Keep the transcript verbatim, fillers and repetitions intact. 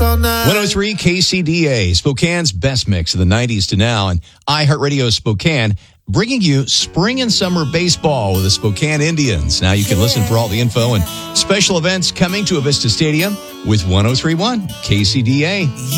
all night. one oh three K C D A, Spokane's best mix of the nineties to now, and iHeartRadio Spokane, bringing you spring and summer baseball with the Spokane Indians. Now you can listen for all the info and special events coming to Avista Stadium with one oh three point one K C D A.